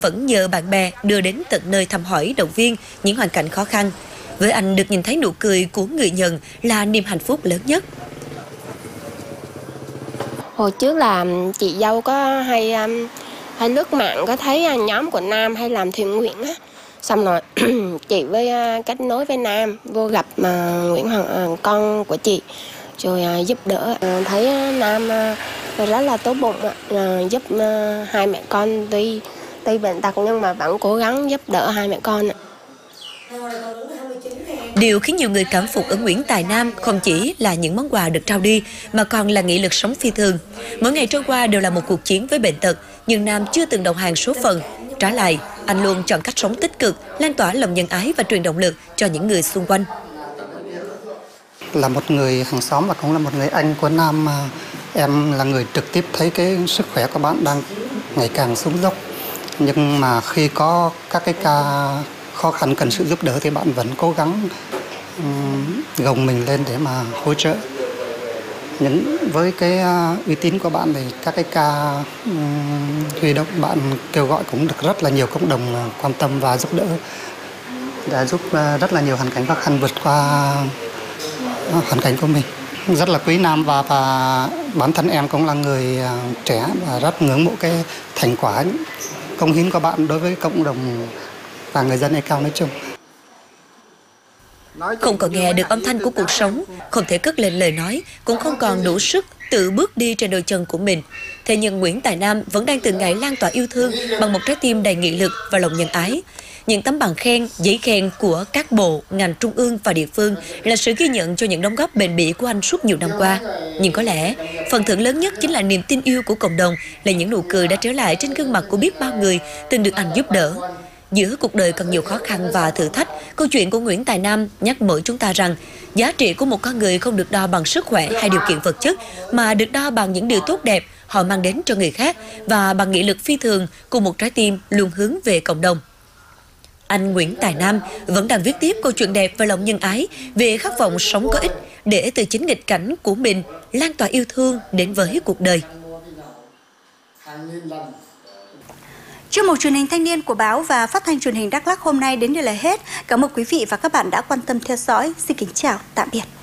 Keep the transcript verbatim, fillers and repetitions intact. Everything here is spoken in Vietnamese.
vẫn nhờ bạn bè đưa đến tận nơi thăm hỏi, động viên những hoàn cảnh khó khăn. Với anh, được nhìn thấy nụ cười của người nhận là niềm hạnh phúc lớn nhất. Hồi trước là chị dâu có hay hay lướt mạng, có thấy nhóm của Nam hay làm thiện nguyện á, xong rồi chị với kết nối với Nam, vô gặp Nguyễn Hoàng, con của chị, rồi giúp đỡ. Thấy Nam rất là tốt bụng, giúp hai mẹ con tuy tuy bệnh tật nhưng mà vẫn cố gắng giúp đỡ hai mẹ con. Điều khiến nhiều người cảm phục ở Nguyễn Tài Nam không chỉ là những món quà được trao đi, mà còn là nghị lực sống phi thường. Mỗi ngày trôi qua đều là một cuộc chiến với bệnh tật, nhưng Nam chưa từng đồng hàng số phận. Trái lại, anh luôn chọn cách sống tích cực, lan tỏa lòng nhân ái và truyền động lực cho những người xung quanh. Là một người hàng xóm và cũng là một người anh của Nam, em là người trực tiếp thấy cái sức khỏe của bạn đang ngày càng xuống dốc. Nhưng mà khi có các cái ca khó khăn cần sự giúp đỡ thì bạn vẫn cố gắng um, gồng mình lên để mà hỗ trợ. Những với cái uh, uy tín của bạn thì các cái ca um, huy động bạn kêu gọi cũng được rất là nhiều cộng đồng quan tâm và giúp đỡ, đã giúp uh, rất là nhiều hoàn cảnh khó khăn vượt qua uh, hoàn cảnh của mình. Rất là quý Nam, và và bản thân em cũng là người uh, trẻ và rất ngưỡng mộ cái thành quả công hiến của bạn đối với cộng đồng và người dân Ê Cao nói chung. Không còn nghe được âm thanh của cuộc sống, không thể cất lên lời nói, cũng không còn đủ sức tự bước đi trên đôi chân của mình. Thế nhưng Nguyễn Tài Nam vẫn đang từng ngày lan tỏa yêu thương bằng một trái tim đầy nghị lực và lòng nhân ái. Những tấm bằng khen, giấy khen của các bộ, ngành trung ương và địa phương là sự ghi nhận cho những đóng góp bền bỉ của anh suốt nhiều năm qua. Nhưng có lẽ, phần thưởng lớn nhất chính là niềm tin yêu của cộng đồng, là những nụ cười đã trở lại trên gương mặt của biết bao người từng được anh giúp đỡ. Giữa cuộc đời còn nhiều khó khăn và thử thách, câu chuyện của Nguyễn Tài Nam nhắc mỗi chúng ta rằng giá trị của một con người không được đo bằng sức khỏe hay điều kiện vật chất, mà được đo bằng những điều tốt đẹp họ mang đến cho người khác và bằng nghị lực phi thường cùng một trái tim luôn hướng về cộng đồng. Anh Nguyễn Tài Nam vẫn đang viết tiếp câu chuyện đẹp và lòng nhân ái về khát vọng sống có ích, để từ chính nghịch cảnh của mình lan tỏa yêu thương đến với cuộc đời. Chuyên mục truyền hình thanh niên của báo và phát thanh truyền hình Đắk Lắk hôm nay đến đây là hết. Cảm ơn quý vị và các bạn đã quan tâm theo dõi. Xin kính chào, tạm biệt.